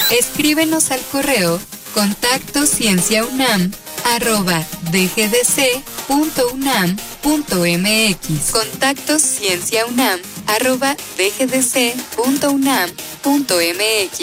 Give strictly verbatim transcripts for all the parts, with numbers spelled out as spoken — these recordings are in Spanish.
Escríbenos al correo contacto ciencia unam arroba dgdc.unam.mx. Contacto ciencia unam arroba dgdc.unam.mx.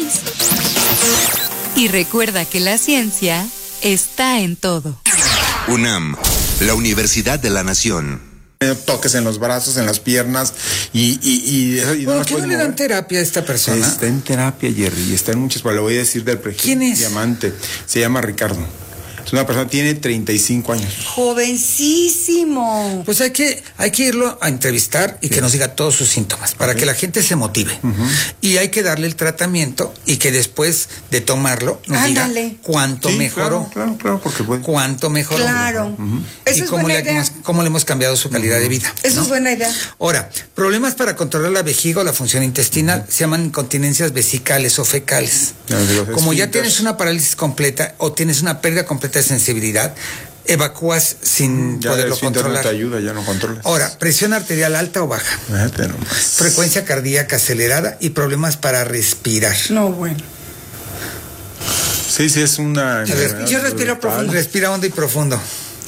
Y recuerda que la ciencia está en todo. UNAM, la Universidad de la Nación. Toques en los brazos, en las piernas y, y, y, y ¿Por no qué no le dan terapia a esta persona? Está en terapia, Jerry, y está en muchas, pero le voy a decir del prejuicio. ¿Quién es? Diamante. Se llama Ricardo. Es una persona, tiene treinta y cinco años. Jovencísimo. Pues hay que, hay que irlo a entrevistar y sí. que nos diga todos sus síntomas, para okay. que la gente se motive. Uh-huh. Y hay que darle el tratamiento y que después de tomarlo nos Ándale. diga cuánto sí, mejoró. Claro, claro, claro, porque puede. Cuánto mejoró. Claro. Uh-huh. Eso y es cómo, buena le idea. hemos, cómo le hemos cambiado su calidad uh-huh. de vida. Eso ¿no? es buena idea. Ahora, problemas para controlar la vejiga o la función intestinal uh-huh. se llaman incontinencias vesicales o fecales. Uh-huh. Como ya tienes una parálisis completa o tienes una pérdida completa de sensibilidad, evacúas sin ya poderlo controlar. No te ayuda, ya no controlas. Ahora, presión arterial alta o baja. Frecuencia cardíaca acelerada y problemas para respirar. No, bueno. Sí, sí, es una... A ver, yo respiro profundo. Respira hondo y profundo.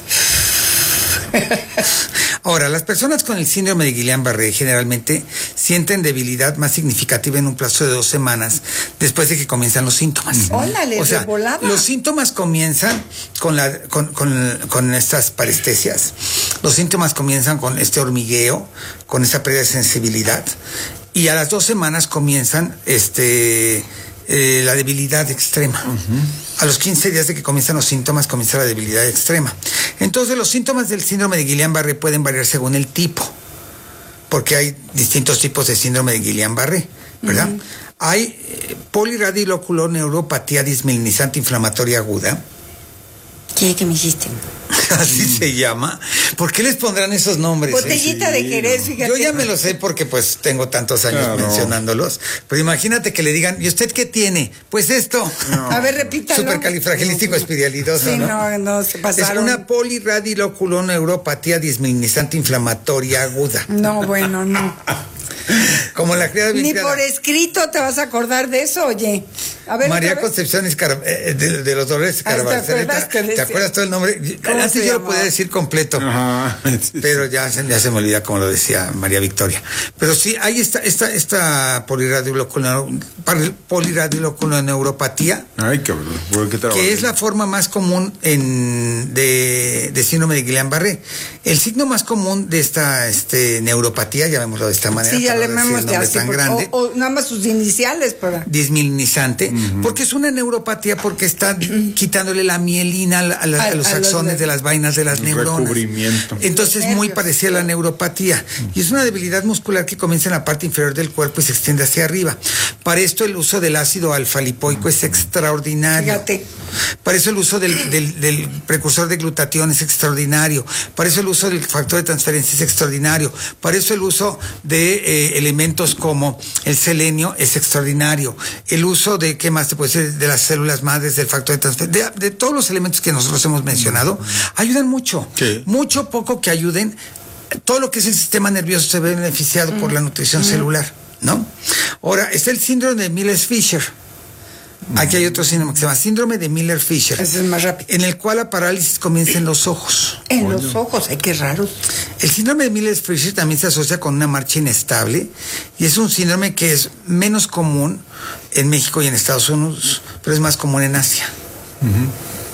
Ahora, las personas con el síndrome de Guillain-Barré generalmente sienten debilidad más significativa en un plazo de dos semanas después de que comienzan los síntomas. ¡Órale, o sea, de volada! Los síntomas comienzan con, la, con, con, con estas parestesias. Los síntomas comienzan con este hormigueo, con esta pérdida de sensibilidad. Y a las dos semanas comienzan este... Eh, la debilidad extrema. Uh-huh. A los quince días de que comienzan los síntomas, comienza la debilidad extrema. Entonces, los síntomas del síndrome de Guillain-Barré pueden variar según el tipo, porque hay distintos tipos de síndrome de Guillain-Barré, ¿verdad? Uh-huh. Hay eh, poliradiloculoneuropatía dismelinizante inflamatoria aguda. ¿Qué, qué me hiciste? Así mm. se llama. ¿Por qué les pondrán esos nombres? Botellita eh? de Jerez, fíjate. Yo ya me lo sé porque pues tengo tantos años claro. mencionándolos. Pero imagínate que le digan, ¿y usted qué tiene? Pues esto. No. A ver, repítalo. Supercalifragilístico espiralidoso. Sí, ¿no? no, no, se pasaron. Es una poliradiloculoneuropatía dismelinizante inflamatoria aguda. No, bueno, no. Como la criada Ni por escrito te vas a acordar de eso, oye. A ver, María Concepción Escar... de, de los Dolores Escarbarceleta. ¿Te, ¿Te acuerdas todo el nombre? Antes yo lo podía decir completo, Ajá. pero ya, ya se me olvida como lo decía María Victoria. Pero sí, hay esta, esta, esta poliradiloculoneuropatía, Ay, cabrón. ¿Qué que es la forma más común en, de, de síndrome de Guillain-Barré. El signo más común de esta este, neuropatía, llamémoslo de esta manera, sí, ya le llamamos ya, sí, tan por, grande, o, o nada más sus iniciales para dismelinizante, uh-huh. porque es una neuropatía, porque está quitándole la mielina a, la, a, la, a los a axones los de las vainas de las neuronas. Recubrimiento. Entonces es muy parecida a la neuropatía. Uh-huh. Y es una debilidad muscular que comienza en la parte inferior del cuerpo y se extiende hacia arriba. Para esto el uso del ácido alfa-lipoico uh-huh. es extraordinario. Fíjate. Para eso el uso del, del, del precursor de glutatión es extraordinario. Para eso el uso del factor de transferencia es extraordinario. Para eso el uso de eh, elementos como el selenio es extraordinario. El uso de, ¿qué más te puede decir? De las células madres, del factor de transferencia, de, de todos los elementos que nosotros hemos mencionado, ayudan mucho. Sí. Mucho, poco que ayuden. Todo lo que es el sistema nervioso se ve beneficiado mm. por la nutrición mm. celular, ¿no? Ahora, está el síndrome de Miller-Fisher. Aquí hay otro síndrome que se llama síndrome de Miller-Fisher. Ese es más rápido. En el cual la parálisis comienza en los ojos. En Oye. los ojos, ay, qué raro. El síndrome de Miller-Fisher también se asocia con una marcha inestable y es un síndrome que es menos común en México y en Estados Unidos, pero es más común en Asia. Uh-huh.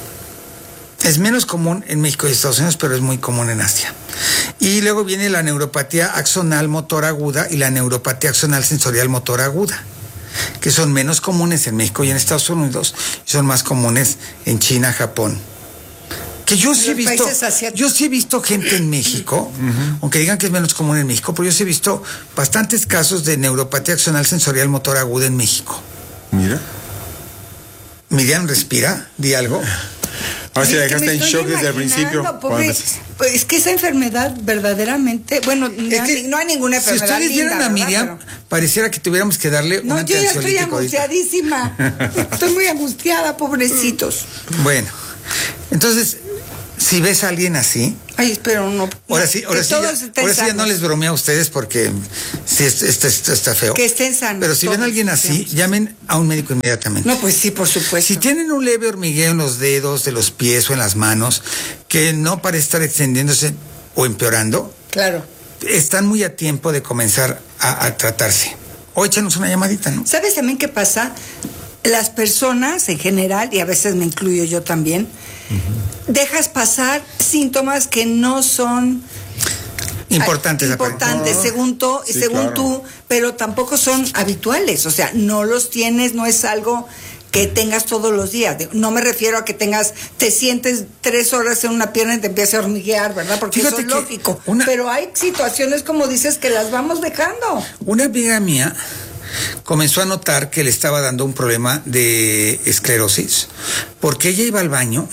Es menos común en México y Estados Unidos, pero es muy común en Asia. Y luego viene la neuropatía axonal motor aguda y la neuropatía axonal sensorial motor aguda, que son menos comunes en México y en Estados Unidos, y son más comunes en China, Japón. Que yo sí he visto, yo sí he visto gente en México, uh-huh. aunque digan que es menos común en México, pero yo sí he visto bastantes casos de neuropatía axonal sensorial motor aguda en México. Mira. Miriam, respira, di algo. Ahora sí, dejaste en shock desde el principio. Pobre, pues es que esa enfermedad verdaderamente, bueno, no, que, hay, no hay ninguna enfermedad. Si ustedes linda, vieran a Miriam, pero... pareciera que tuviéramos que darle no, una yo ya estoy angustiadísima. Estoy muy angustiada, pobrecitos. Bueno, entonces, si ves a alguien así... Ay, espero no. Ahora sí, ahora sí, ya, ahora sí ya no les bromeo a ustedes porque sí, esto, esto, esto está feo. Que estén sanos. Pero si ven a alguien así, llamen a un médico inmediatamente. No, pues sí, por supuesto. Si tienen un leve hormigueo en los dedos de los pies o en las manos, que no parece estar extendiéndose o empeorando, claro, están muy a tiempo de comenzar a, a tratarse. O échanos una llamadita, ¿no? ¿Sabes también qué pasa? Las personas en general, y a veces me incluyo yo también, uh-huh. dejas pasar síntomas que no son importantes, importantes según, tú, sí, según claro. tú, pero tampoco son habituales. O sea, no los tienes, no es algo que tengas todos los días. No me refiero a que tengas, te sientes tres horas en una pierna y te empieza a hormiguear, ¿verdad? Porque Fíjate eso es lógico. Una... Pero hay situaciones, como dices, que las vamos dejando. Una amiga mía comenzó a notar que le estaba dando un problema de esclerosis, porque ella iba al baño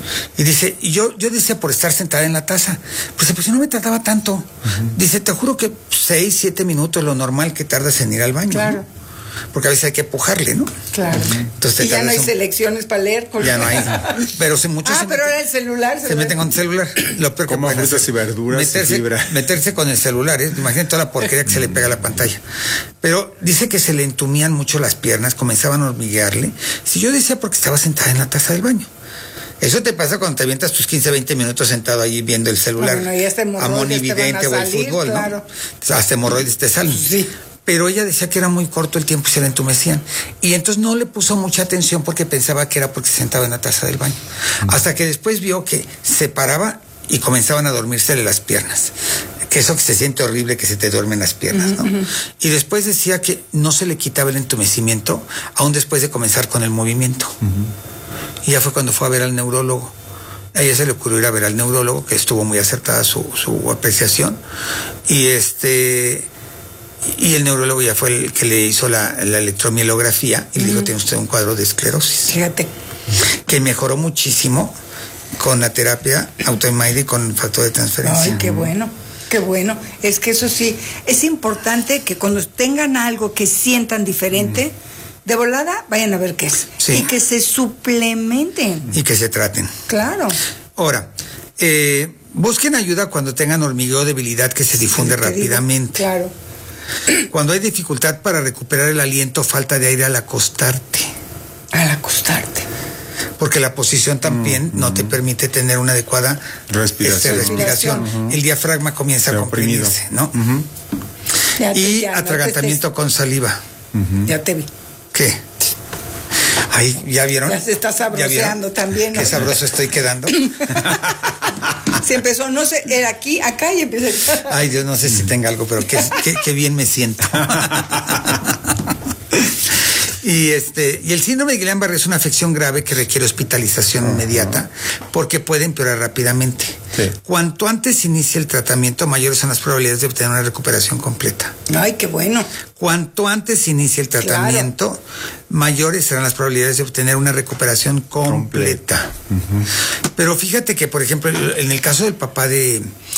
y dice, y yo, yo decía por estar sentada en la taza, pues, pues no me tardaba tanto. Uh-huh. Dice, te juro que seis, siete minutos, lo normal que tardas en ir al baño. Claro. ¿no? Porque a veces hay que empujarle, ¿no? Claro. Entonces, y ya no hay un... selecciones para leer. Porque... Ya no hay. Pero si muchos ah, se pero meten, ahora el celular. Se, se meten con el celular. Lo peor que como frutas y verduras meterse, y fibra. Meterse con el celular, ¿eh? Imagínate toda la porquería que se le pega a la pantalla. Pero dice que se le entumían mucho las piernas, comenzaban a hormiguearle. Si yo decía porque estaba sentada en la taza del baño. Eso te pasa cuando te avientas tus quince, veinte minutos sentado ahí viendo el celular. Bueno, y hasta a monividente o el fútbol, claro. ¿no? Hasta hemorroides te salen. Sí. Pero ella decía que era muy corto el tiempo y se le entumecían. Y entonces no le puso mucha atención porque pensaba que era porque se sentaba en la taza del baño. Uh-huh. Hasta que después vio que se paraba y comenzaban a dormírsele las piernas. Que eso que se siente horrible, que se te duermen las piernas, ¿no? Uh-huh. Y después decía que no se le quitaba el entumecimiento, aún después de comenzar con el movimiento. Uh-huh. Y ya fue cuando fue a ver al neurólogo. A ella se le ocurrió ir a ver al neurólogo, que estuvo muy acertada su, su apreciación. Y este... Y el neurólogo ya fue el que le hizo la, la electromielografía y le dijo, tiene usted un cuadro de esclerosis. Fíjate. Que mejoró muchísimo con la terapia autoinmune y con el factor de transferencia. Ay, qué bueno, qué bueno. Es que eso sí, es importante que cuando tengan algo que sientan diferente, mm. de volada, vayan a ver qué es. Sí. Y que se suplementen. Y que se traten. Claro. Ahora, eh, busquen ayuda cuando tengan hormigueo o debilidad que se difunde sí, rápidamente. Claro. Cuando hay dificultad para recuperar el aliento, falta de aire al acostarte. Al acostarte. Porque la posición también mm, no mm. te permite tener una adecuada respiración. Este, respiración. Uh-huh. El diafragma comienza a comprimirse, ¿no? Uh-huh. Ya te, y ya, atragantamiento no te... con saliva. Uh-huh. Ya te vi. ¿Qué? Ay, ¿ya vieron? Ya se está sabroseando también, ¿no? Qué sabroso estoy quedando. Se empezó, no sé, era aquí, acá y empecé. Ay, Dios, no sé si tenga algo, pero qué, qué, qué bien me siento. Y este, y el síndrome de Guillain-Barré es una afección grave que requiere hospitalización uh-huh. inmediata porque puede empeorar rápidamente. Sí. Cuanto antes inicie el tratamiento, mayores son las probabilidades de obtener una recuperación completa. Ay, qué bueno. Cuanto antes inicie el tratamiento, claro. mayores serán las probabilidades de obtener una recuperación completa. Uh-huh. Pero fíjate que, por ejemplo, en el caso del papá de,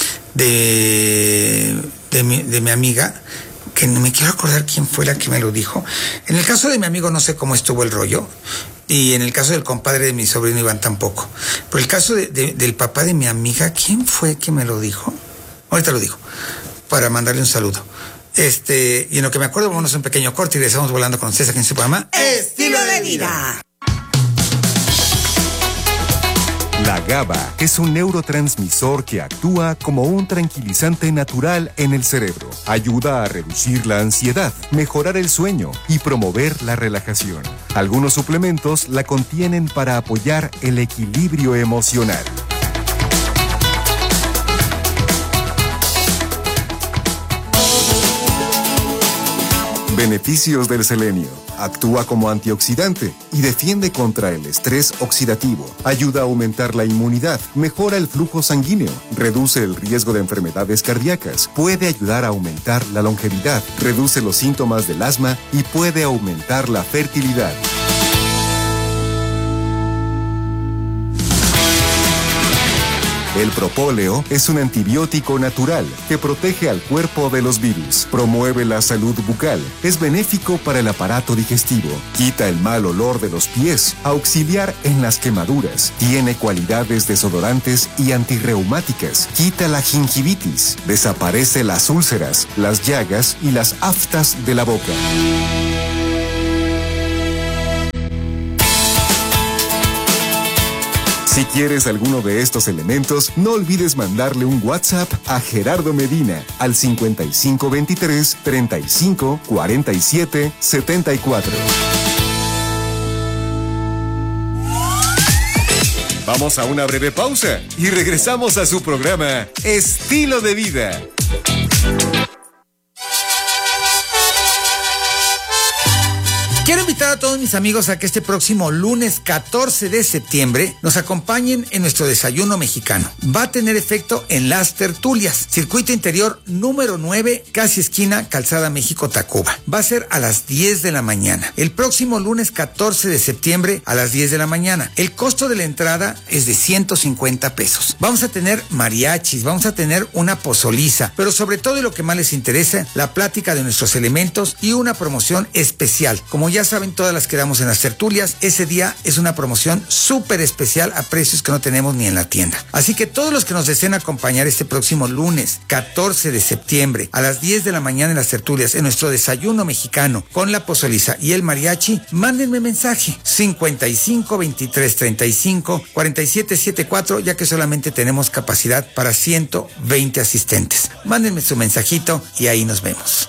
de, de, mi, de mi amiga, que no me quiero acordar quién fue la que me lo dijo. En el caso de mi amigo no sé cómo estuvo el rollo, y en el caso del compadre de mi sobrino Iván tampoco. Pero el caso de, de, del papá de mi amiga, ¿quién fue que me lo dijo? Ahorita lo digo, para mandarle un saludo. Este, y en lo que me acuerdo, vamos a un pequeño corte y regresamos volando con ustedes aquí en su programa Estilo de Vida. La GABA es un neurotransmisor que actúa como un tranquilizante natural en el cerebro. Ayuda a reducir la ansiedad, mejorar el sueño y promover la relajación. Algunos suplementos la contienen para apoyar el equilibrio emocional. Beneficios del selenio. Actúa como antioxidante y defiende contra el estrés oxidativo. Ayuda a aumentar la inmunidad, mejora el flujo sanguíneo, reduce el riesgo de enfermedades cardíacas, puede ayudar a aumentar la longevidad, reduce los síntomas del asma y puede aumentar la fertilidad. El propóleo es un antibiótico natural que protege al cuerpo de los virus, promueve la salud bucal, es benéfico para el aparato digestivo, quita el mal olor de los pies, auxiliar en las quemaduras, tiene cualidades desodorantes y antirreumáticas, quita la gingivitis, desaparece las úlceras, las llagas y las aftas de la boca. Si quieres alguno de estos elementos, no olvides mandarle un WhatsApp a Gerardo Medina al cincuenta y cinco veintitrés, treinta y cinco, cuarenta y siete, setenta y cuatro. Vamos a una breve pausa y regresamos a su programa Estilo de Vida. Quiero invitar a todos mis amigos a que este próximo lunes catorce de septiembre nos acompañen en nuestro desayuno mexicano. Va a tener efecto en las tertulias. Circuito Interior número nueve, casi esquina Calzada México-Tacuba. Va a ser a las diez de la mañana. El próximo lunes catorce de septiembre a las diez de la mañana. El costo de la entrada es de ciento cincuenta pesos. Vamos a tener mariachis, vamos a tener una pozoliza, pero sobre todo y lo que más les interesa, la plática de nuestros elementos y una promoción especial. Como ya saben, todas las que damos en las tertulias, ese día es una promoción súper especial a precios que no tenemos ni en la tienda. Así que todos los que nos deseen acompañar este próximo lunes catorce de septiembre a las diez de la mañana en las tertulias, en nuestro desayuno mexicano con la pozoliza y el mariachi, mándenme mensaje cincuenta y cinco veintitrés treinta y cinco cuarenta y siete setenta y cuatro, ya que solamente tenemos capacidad para ciento veinte asistentes. Mándenme su mensajito y ahí nos vemos.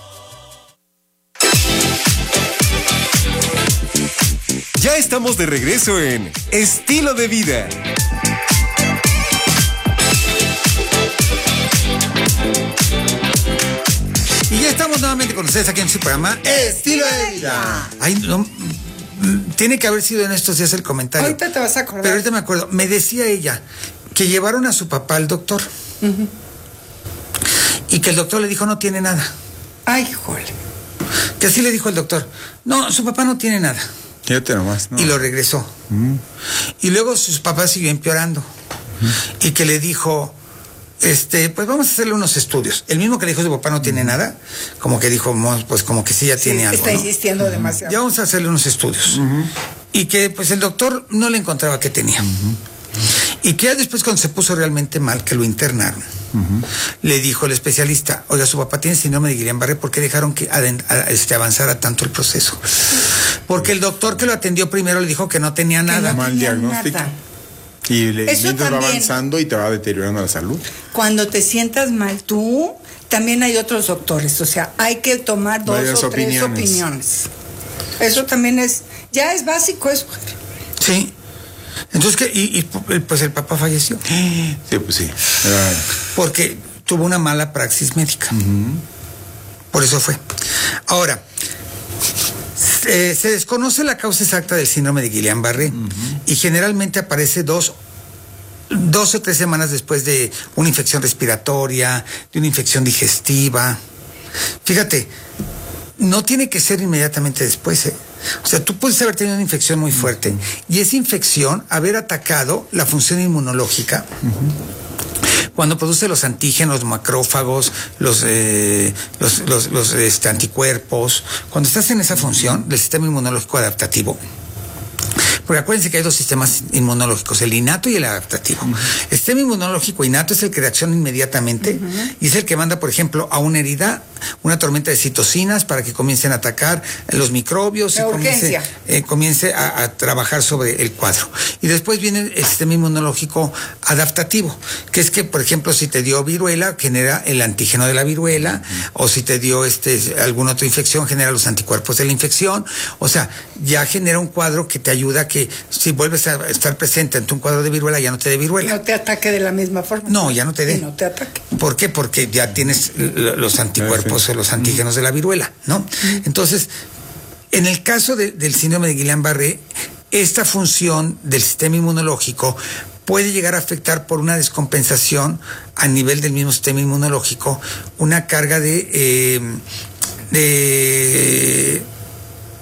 Ya estamos de regreso en Estilo de Vida. Y ya estamos nuevamente con ustedes aquí en su programa Estilo de Vida. Ay, no, tiene que haber sido en estos días el comentario. Ahorita te vas a acordar. Pero ahorita me acuerdo. Me decía ella que llevaron a su papá al doctor. Uh-huh. Y que el doctor le dijo no tiene nada. Ay, jole. Que así le dijo el doctor. No, su papá no tiene nada. Fíjate nomás, ¿no? Y lo regresó. Mm. Y luego sus papás siguió empeorando. Mm. Y que le dijo, este, pues vamos a hacerle unos estudios. El mismo que le dijo su papá no tiene nada, como que dijo, pues como que sí ya sí, tiene algo. Está ¿no? insistiendo uh-huh. demasiado. Ya vamos a hacerle unos estudios. Uh-huh. Y que pues el doctor no le encontraba qué tenía. Uh-huh. Y que ya después, cuando se puso realmente mal, que lo internaron, uh-huh. le dijo el especialista, oiga, su papá tiene síndrome de Guillain-Barré, ¿por qué dejaron que aden- a, este, avanzara tanto el proceso? Porque el doctor que lo atendió primero le dijo que no tenía que nada. No mal tenía diagnóstico. Nada. Y el Eso va avanzando y te va deteriorando la salud. Cuando te sientas mal tú, también hay otros doctores. O sea, hay que tomar dos Varias o opiniones. tres opiniones. Eso también es, ya es básico eso. Sí. Entonces, ¿qué? Y, y pues el papá falleció. Sí, pues sí. Ay. Porque tuvo una mala praxis médica. Uh-huh. Por eso fue. Ahora, se, se desconoce la causa exacta del síndrome de Guillain-Barré uh-huh. y generalmente aparece dos, dos o tres semanas después de una infección respiratoria, de una infección digestiva. Fíjate, no tiene que ser inmediatamente después, ¿eh? O sea, tú puedes haber tenido una infección muy fuerte uh-huh. y esa infección haber atacado la función inmunológica uh-huh. cuando produce los antígenos, los macrófagos, los, eh, los, los, los este, anticuerpos. Cuando estás en esa función del sistema inmunológico adaptativo, porque acuérdense que hay dos sistemas inmunológicos, el innato y el adaptativo. Uh-huh. El sistema inmunológico innato es el que reacciona inmediatamente uh-huh. y es el que manda, por ejemplo, a una herida una tormenta de citocinas para que comiencen a atacar los microbios La y comience, eh, comience a, a trabajar sobre el cuadro. Y después viene el sistema inmunológico adaptativo, que es que, por ejemplo, si te dio viruela, genera el antígeno de la viruela, uh-huh. o si te dio este alguna otra infección, genera los anticuerpos de la infección. O sea, ya genera un cuadro que te ayuda a que si vuelves a estar presente ante un cuadro de viruela, ya no te dé viruela. No te ataque de la misma forma. No, ya no te dé. No te ataque. ¿Por qué? Porque ya tienes los anticuerpos o los antígenos mm. de la viruela, ¿no? Mm. Entonces, en el caso de, del síndrome de Guillain-Barré, esta función del sistema inmunológico puede llegar a afectar por una descompensación a nivel del mismo sistema inmunológico, una carga de... Eh, de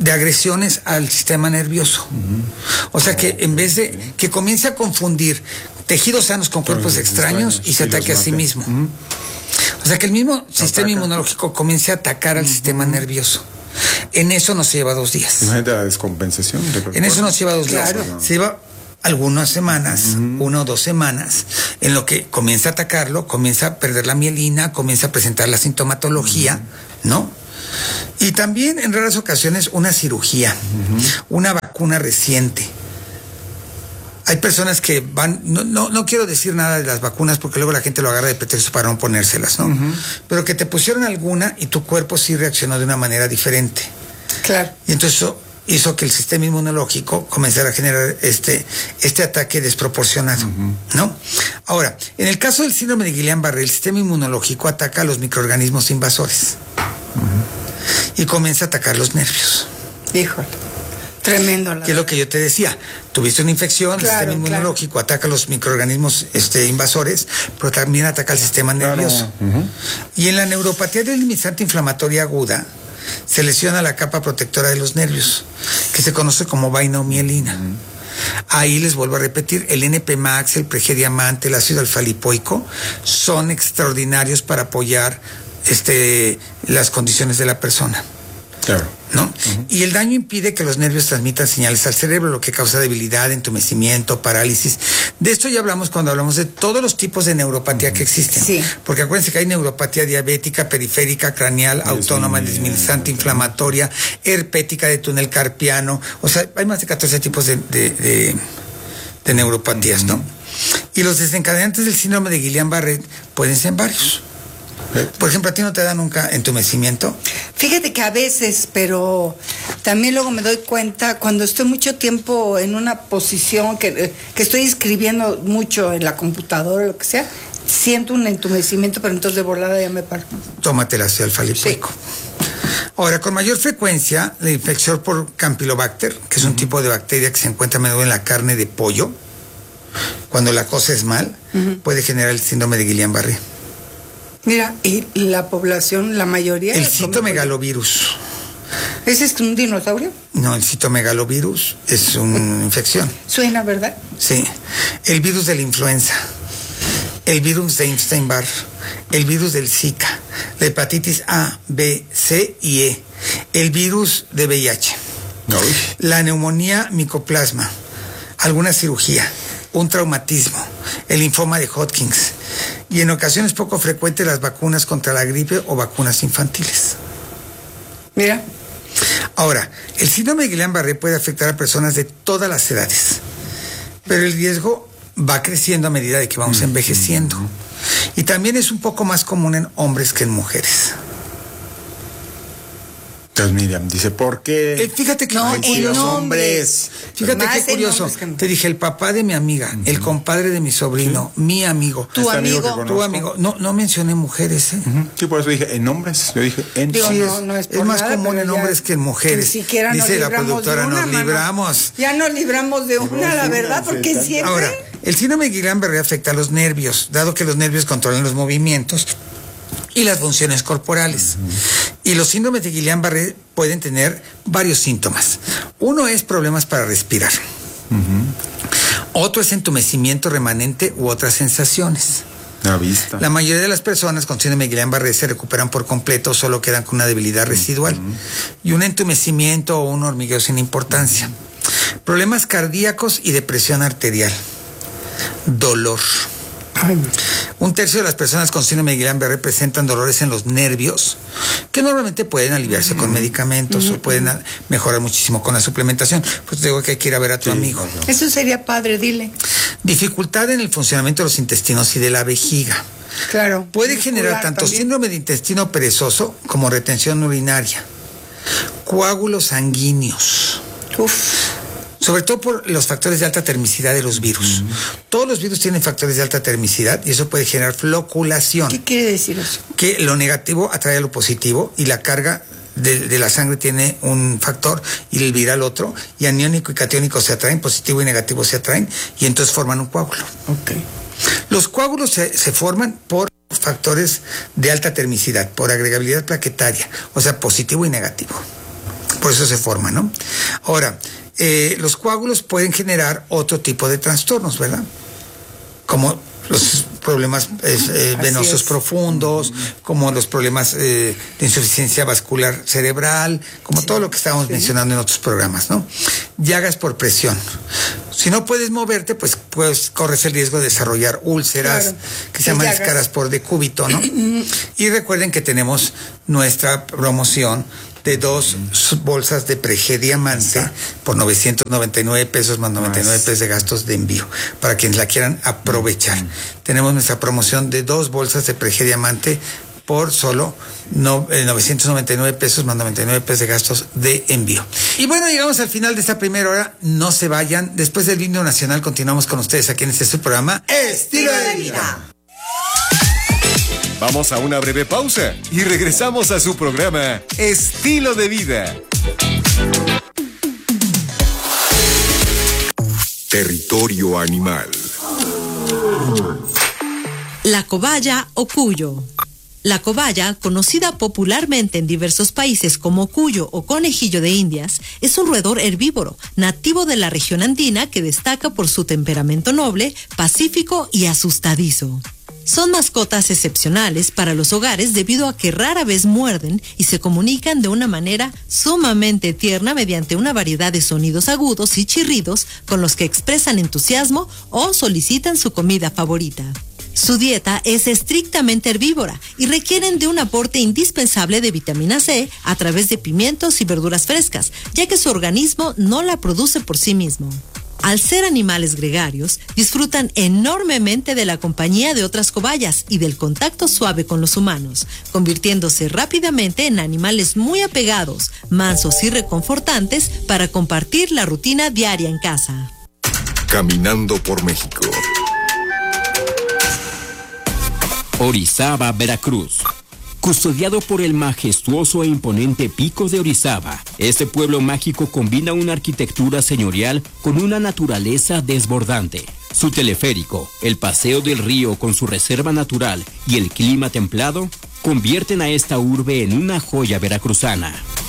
de agresiones al sistema nervioso. Uh-huh. O sea que en vez de que comience a confundir tejidos sanos con cuerpos extraños, extraños y se ataque a sí mismo. Uh-huh. O sea que el mismo Ataca. sistema inmunológico comience a atacar al uh-huh. sistema nervioso. En eso nos lleva dos días. Imagínate la descompensación. De en eso nos lleva dos días. Claro. Se lleva algunas semanas, uh-huh. una o dos semanas, en lo que comienza a atacarlo, comienza a perder la mielina, comienza a presentar la sintomatología, uh-huh. ¿no? Y también en raras ocasiones una cirugía, uh-huh. una vacuna reciente. Hay personas que van, no, no, no quiero decir nada de las vacunas porque luego la gente lo agarra de pretexto para no ponérselas, ¿no? Uh-huh. Pero que te pusieron alguna y tu cuerpo sí reaccionó de una manera diferente. Claro. Y entonces eso hizo que el sistema inmunológico comenzara a generar este, este ataque desproporcionado, uh-huh. ¿no? Ahora, en el caso del síndrome de Guillain-Barré, el sistema inmunológico ataca a los microorganismos invasores uh-huh. y comienza a atacar los nervios. Híjole. Tremendo. Que es lo que yo te decía. Tuviste una infección, claro, el sistema inmunológico claro. ataca a los microorganismos este, invasores, pero también ataca al sistema claro. nervioso. Uh-huh. Y en la neuropatía deslimitante inflamatoria aguda, se lesiona la capa protectora de los nervios, que se conoce como vaina-mielina. Uh-huh. Ahí les vuelvo a repetir, el N P Max, el Pregediamante, el ácido alfa-lipoico, son extraordinarios para apoyar este, las condiciones de la persona. Claro. ¿No? Uh-huh. Y el daño impide que los nervios transmitan señales al cerebro, lo que causa debilidad, entumecimiento, parálisis. De esto ya hablamos cuando hablamos de todos los tipos de neuropatía uh-huh. que existen. Sí. Porque acuérdense que hay neuropatía diabética, periférica, craneal, Dios autónoma, mío. desmilizante, inflamatoria, herpética de túnel carpiano. O sea, hay más de catorce tipos de, de, de, de neuropatías, uh-huh. ¿no? Y los desencadenantes del síndrome de Guillain-Barré pueden ser varios. Por ejemplo, ¿a ti no te da nunca entumecimiento? Fíjate que a veces, pero también luego me doy cuenta, cuando estoy mucho tiempo en una posición que, que estoy escribiendo mucho en la computadora o lo que sea, siento un entumecimiento, pero entonces de volada ya me paro. Tómate el ácido alfa-lipoico. Sí. Ahora, con mayor frecuencia, la infección por Campylobacter, que es un uh-huh. tipo de bacteria que se encuentra a menudo en la carne de pollo, cuando la cosa es mal, uh-huh. puede generar el síndrome de Guillain-Barré. Mira, y la población, la mayoría... El citomegalovirus. ¿Ese es un dinosaurio? No, el citomegalovirus es una infección. Suena, ¿verdad? Sí. El virus de la influenza, el virus de Epstein-Barr, el virus del Zika, la hepatitis A, B, C y E, el virus de V I H, no. la neumonía micoplasma, alguna cirugía, un traumatismo, el linfoma de Hodgkins y en ocasiones poco frecuentes las vacunas contra la gripe o vacunas infantiles. Mira. Ahora, el síndrome de Guillain-Barré puede afectar a personas de todas las edades, pero el riesgo va creciendo a medida de que vamos mm-hmm. envejeciendo. Y también es un poco más común en hombres que en mujeres. Entonces Miriam dice, ¿por qué? Eh, fíjate que no, en los hombres. Fíjate qué curioso. Que... Te dije, el papá de mi amiga, uh-huh. el compadre de mi sobrino, ¿sí? mi amigo. Tu este amigo. amigo tu amigo. No, no mencioné mujeres, ¿eh? Uh-huh. Sí, por eso dije en hombres. Yo dije en Digo, hombres. no, no es, es más nada, común en hombres que en mujeres. Ni siquiera dice nos la productora, una, nos libramos. Mano. Ya nos libramos de una, la verdad, porque siempre... Ahora, el síndrome de Guillain-Barré afecta a los nervios, dado que los nervios controlan los movimientos y las funciones corporales. Uh-huh. Y los síndromes de Guillain-Barré pueden tener varios síntomas. Uno es problemas para respirar. Uh-huh. Otro es entumecimiento remanente u otras sensaciones. La vista. La mayoría de las personas con síndrome de Guillain-Barré se recuperan por completo o solo quedan con una debilidad residual. Uh-huh. Y un entumecimiento o un hormigueo sin importancia. Uh-huh. Problemas cardíacos y depresión arterial. Dolor. Ay. Un tercio de las personas con síndrome de Guillain-Barré presentan dolores en los nervios que normalmente pueden aliviarse con medicamentos uh-huh. o pueden mejorar muchísimo con la suplementación. Pues te digo que hay que ir a ver a tu sí, amigo. Eso sería padre, dile. Dificultad en el funcionamiento de los intestinos y de la vejiga. Claro. Puede generar tanto también. síndrome de intestino perezoso como retención urinaria. Coágulos sanguíneos. Uf. Sobre todo por los factores de alta termicidad de los virus. Uh-huh. Todos los virus tienen factores de alta termicidad y eso puede generar floculación. ¿Qué quiere decir eso? Que lo negativo atrae a lo positivo y la carga de, de la sangre tiene un factor y el viral otro, y aniónico y catiónico se atraen, positivo y negativo se atraen, y entonces forman un coágulo. Okay. Los coágulos se, se forman por factores de alta termicidad, por agregabilidad plaquetaria, o sea, positivo y negativo. por eso se forma, ¿no? Ahora, eh, los coágulos pueden generar otro tipo de trastornos, ¿verdad? Como los problemas eh, eh, venosos profundos, como los problemas eh, de insuficiencia vascular cerebral, como sí, todo lo que estábamos sí. mencionando en otros programas, ¿no? Llagas por presión. Si no puedes moverte, pues, pues corres el riesgo de desarrollar úlceras, claro, que se llaman escaras por decúbito, ¿no? Y recuerden que tenemos nuestra promoción de dos bolsas de Prege Diamante por novecientos noventa y nueve pesos más noventa y nueve pesos de gastos de envío, para quienes la quieran aprovechar. Tenemos nuestra promoción de dos bolsas de Prege Diamante por solo no, eh, novecientos noventa y nueve pesos más noventa y nueve pesos de gastos de envío. Y bueno, llegamos al final de esta primera hora. No se vayan. Después del himno nacional continuamos con ustedes aquí en este su programa Estilo de Vida. Vamos a una breve pausa y regresamos a su programa Estilo de Vida. Territorio animal. La cobaya o cuyo. La cobaya, conocida popularmente en diversos países como cuyo o conejillo de Indias, es un roedor herbívoro, nativo de la región andina que destaca por su temperamento noble, pacífico y asustadizo. Son mascotas excepcionales para los hogares debido a que rara vez muerden y se comunican de una manera sumamente tierna mediante una variedad de sonidos agudos y chirridos con los que expresan entusiasmo o solicitan su comida favorita. Su dieta es estrictamente herbívora y requieren de un aporte indispensable de vitamina C a través de pimientos y verduras frescas, ya que su organismo no la produce por sí mismo. Al ser animales gregarios, disfrutan enormemente de la compañía de otras cobayas y del contacto suave con los humanos, convirtiéndose rápidamente en animales muy apegados, mansos y reconfortantes para compartir la rutina diaria en casa. Caminando por México. Orizaba, Veracruz. Custodiado por el majestuoso e imponente Pico de Orizaba, este pueblo mágico combina una arquitectura señorial con una naturaleza desbordante. Su teleférico, el paseo del río con su reserva natural y el clima templado convierten a esta urbe en una joya veracruzana.